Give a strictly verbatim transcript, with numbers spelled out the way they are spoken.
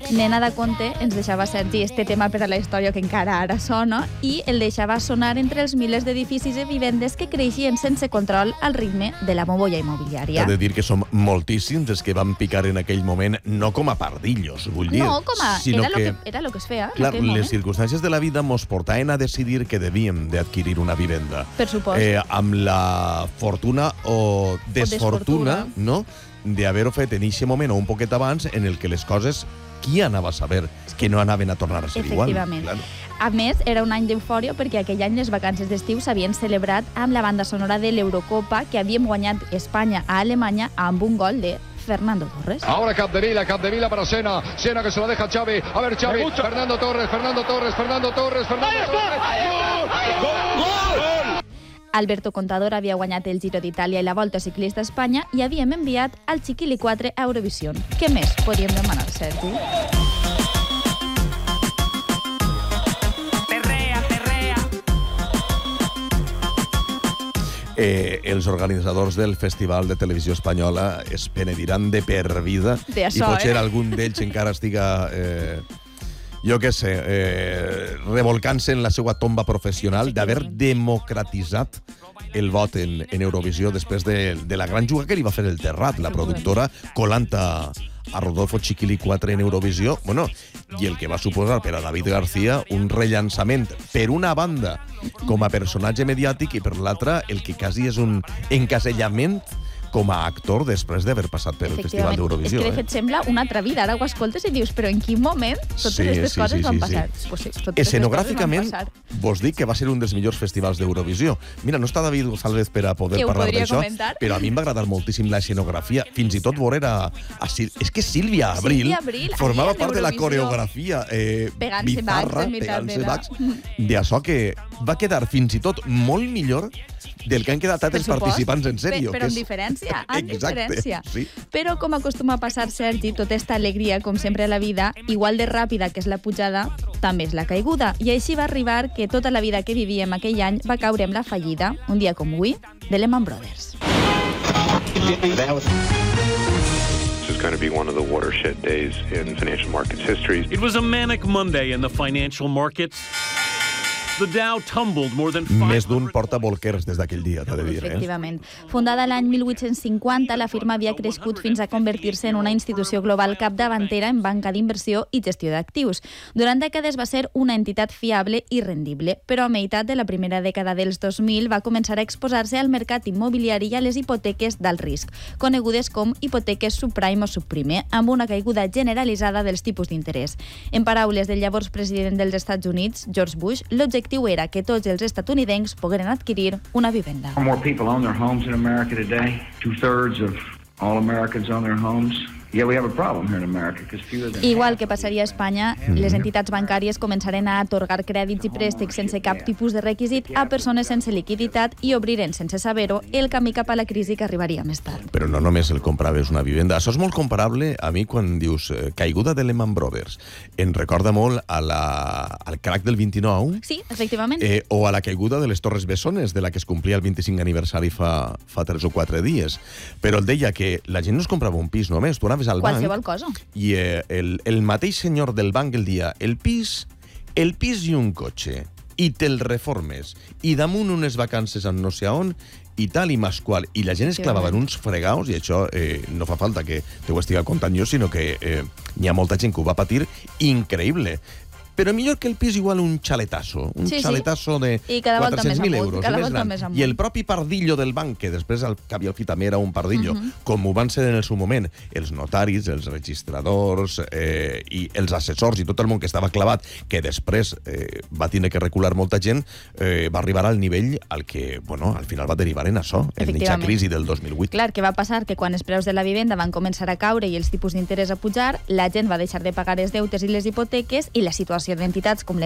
Nena de Conte ens deixava Sergi este tema per a la història que encara ara sona i el deixava sonar entre els milers d'edificis i vivendes que creixien sense control al ritme de la bombolla immobiliària. He de dir que som moltíssims els que van picar en aquell moment, no com a pardillos, vull dir. No, com a... sinó Era, que, lo que, era lo que es feia. clar, en aquell les moment. circumstàncies de la vida mos portaven a decidir que devíem d'adquirir una vivenda. Per supost. Eh, amb la fortuna o desfortuna, desfortuna. no?, d'haver-ho fet en aquest moment o un poquet abans en el que les coses, qui anava a saber que no anaven a tornar a ser igual? Efectivament. Claro. A més, era un any d'eufòria perquè aquell any les vacances d'estiu s'havien celebrat amb la banda sonora de l'Eurocopa que havíem guanyat Espanya a Alemanya amb un gol de Fernando Torres. Ahora Capdevila, Capdevila para Sena, Sena que se lo deja a Xavi, a ver Xavi, Fernando Torres, Fernando Torres, Fernando Torres, Fernando Torres. ¡Gol! ¡Gol! Alberto Contador havia guanyat el Giro d'Itàlia i la Volta Ciclista a Espanya i havíem enviat al Chiquili quatre a Eurovisió. Què més podíem demanar, Sergi? Eh, els organitzadors del Festival de Televisió Espanyola es penediran de per vida De i això, potser eh? algun d'ells encara estiga, eh, jo què sé, eh, revolcant-se en la seva tomba professional d'haver democratitzat el vot en, en Eurovisió després de, de la gran juga que li va fer el Terrat, la productora, colant a, a Rodolfo Chiquili quatre en Eurovisió, bueno, i el que va suposar per a David García un rellançament per una banda com a personatge mediàtic i per l'altra el que quasi és un encasellament com a actor després d'haver passat per el Festival d'Eurovisió. És que de fet eh? sembla una altra vida. Ara ho escoltes i dius, però en quin moment totes Sí, aquestes sí, coses sí, van sí, passar? sí. Pues sí, totes aquestes Escenogràficament, coses van passar. vos dic que va ser un dels millors festivals d'Eurovisió. Mira, no està David González per a poder Que ho parlar podria d'això, comentar. però a mi em va agradar moltíssim la escenografia. Fins i tot veure a... a Sil- és que Sílvia Abril, Sílvia Abril, formava ahí en part de la Eurovisió. coreografia eh, Pegant-se bizarra, bacs en mitad de pegant-se la- bacs, d'això que va quedar fins i tot molt millor del que han quedat Per altres supost. participants en sèrio. Pe- Però que amb és- diferència, amb Exacte, diferència. sí. Però com acostuma a passar, Sergi, tota esta alegria, com sempre a la vida, igual de ràpida que és la pujada, també és la caiguda. I així va arribar que tota la vida que vivíem aquell any va caure amb la fallida, un dia com avui, de Lehman Brothers. This is going to be one of the watershed days in financial markets history. It was a manic Monday in the financial markets. The Dow tumbled more than Més d'un five hundred porta bolquers des d'aquell dia, t'ha de dir, eh? Efectivament. Fundada l'any mil vuit-cents cinquanta, la firma havia crescut fins a convertir-se en una institució global capdavantera en banca d'inversió i gestió d'actius. Durant dècades va ser una entitat fiable i rendible, però a meitat de la primera dècada dels dos mil va començar a exposar-se al mercat immobiliari i a les hipoteques d'alt risc, conegudes com hipoteques subprime o subprime, amb una caiguda generalitzada dels tipus d'interès. En paraules del llavors president dels Estats Units, George Bush, l'objectiu era que tots els estatunidencs pogueren adquirir una vivenda. More people own their homes in America today. Two-thirds of all Americans own their homes. Yeah, we have a problem here in America because fewer than Igual que passaria a Espanya, les entitats bancàries començaren a atorgar crèdits i préstecs sense cap tipus de requisit a persones sense liquiditat i obriren, sense saber-ho, el camí cap a la crisi que arribaria més tard. Però no només el compraves una vivenda. Això és molt comparable a mi quan dius eh, caiguda de Lehman Brothers. Em recorda molt a la, al crack del vint-i-nou Sí, efectivament. eh, o a la caiguda de les Torres Bessones, de la que es complia el vint-i-cinc aniversari fa, fa tres o quatre dies. Però el deia que la gent no es comprava un pis només, tu anaves al Qualsevol banc cosa. i eh, el, el mateix senyor del banc el dia el pis, el pis i un cotxe i te'l reformes i damunt unes vacances en no sé on i tal i masqual, i la gent es clavava en uns fregaus, i això eh, no fa falta que te ho estigui contant jo, sinó que eh, hi ha molta gent que ho va patir increïble. Però millor que el pis igual un xaletasso, un Sí, sí. xaletasso de I cada volta quatre-cents mil més amunt, euros. cada més volta gran. més amunt. I el propi pardillo del banc, que després al cap i al fi també era un pardillo, uh -huh. com ho van ser en el seu moment els notaris, els registradors eh, i els assessors i tot el món que estava clavat, que després eh, va tindre que recular molta gent, eh, va arribar al nivell al que, bueno, al final va derivar en això, en aquesta Efectivament. crisi del dos mil vuit. Clar, què va passar? Que quan els preus de la vivenda van començar a caure i els tipus d'interès a pujar, la gent va deixar de pagar els deutes i les hipoteques i la situació d'entitats com